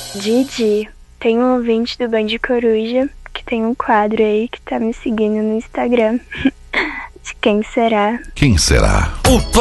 Didi, tem um ouvinte do Band Coruja que tem um quadro aí que tá me seguindo no Instagram. De quem será? Quem será?